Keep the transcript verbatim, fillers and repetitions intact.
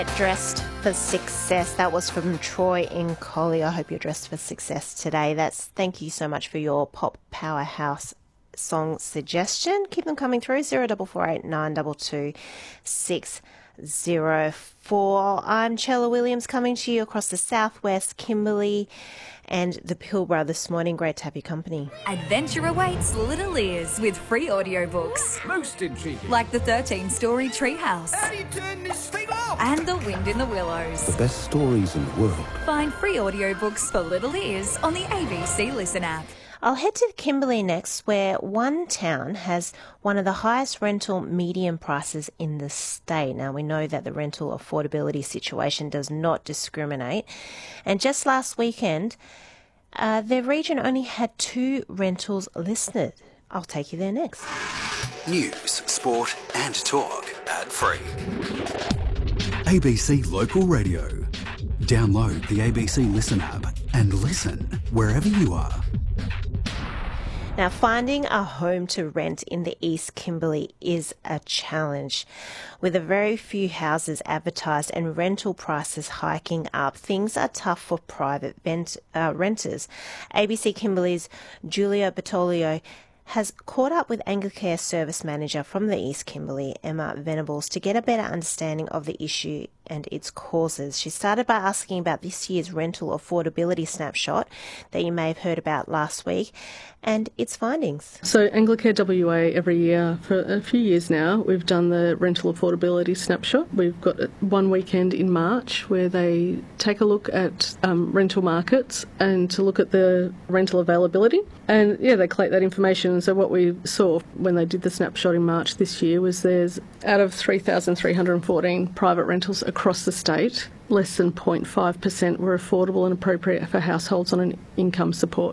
Dressed for Success. That was from Troy in Collie. I hope you're dressed for success today. That's thank you so much for your pop powerhouse song suggestion. Keep them coming through. Zero double four eight nine double two six zero four. I'm Chella Williams, coming to you across the southwest, Kimberley and the Pilbara this morning. Great to have your company. Adventure awaits little ears with free audiobooks. Most intriguing. Like the thirteen-story Treehouse. How do you turn this thing off? And The Wind in the Willows. The best stories in the world. Find free audiobooks for little ears on the A B C Listen app. I'll head to Kimberley next, where one town has one of the highest rental median prices in the state. Now, we know that the rental affordability situation does not discriminate. And just last weekend, uh, the region only had two rentals listed. I'll take you there next. News, sport and talk. Ad-free. A B C Local Radio. Download the A B C Listen app and listen wherever you are. Now, finding a home to rent in the East Kimberley is a challenge. With a very few houses advertised and rental prices hiking up, things are tough for private vent, uh, renters. A B C Kimberley's Julia Bertolio has caught up with Anglicare Service Manager from the East Kimberley, Emma Venables, to get a better understanding of the issue and its causes. She started by asking about this year's rental affordability snapshot that you may have heard about last week and its findings. So Anglicare W A, every year for a few years now, we've done the rental affordability snapshot. We've got one weekend in March where they take a look at um, rental markets and to look at the rental availability. And yeah, they collect that information. And so what we saw when they did the snapshot in March this year was there's, out of three thousand three hundred fourteen private rentals across the state, less than zero point five percent were affordable and appropriate for households on an income support